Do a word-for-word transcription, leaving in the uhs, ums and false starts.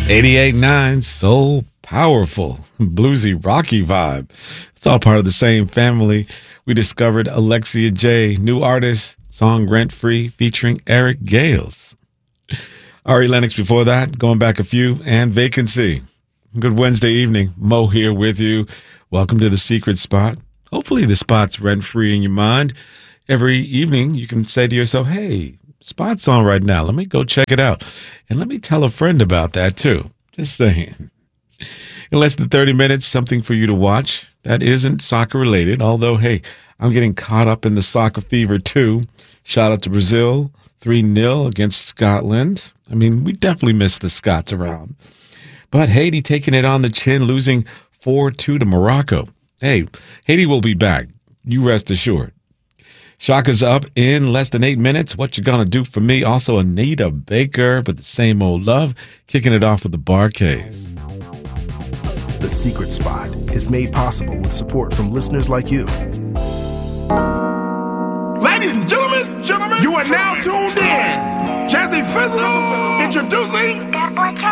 eighty-eight point nine, soul powerful, bluesy, rocky vibe. It's all part of the same family. We discovered Alexia J, new artist, song Rent Free, featuring Eric Gales. Ari Lennox before that, going back a few, and Vacancy. Good Wednesday evening. Mo here with you. Welcome to The Secret Spot. Hopefully the spot's rent-free in your mind. Every evening you can say to yourself, hey, spot's on right now. Let me go check it out. And let me tell a friend about that too. Just saying. In less than thirty minutes, something for you to watch that isn't soccer related. Although, hey, I'm getting caught up in the soccer fever too. Shout out to Brazil, three nil against Scotland. I mean, we definitely miss the Scots around. But Haiti taking it on the chin, losing four two to Morocco. Hey, Haiti will be back. You rest assured. Shaka's up in less than eight minutes. What you gonna do for me? Also, Anita Baker, but the same old love. Kicking it off with the Bar-Kays. The Secret Spot is made possible with support from listeners like you. Ladies and gentlemen, gentlemen, you are now tuned in. Jazzy Fizzle introducing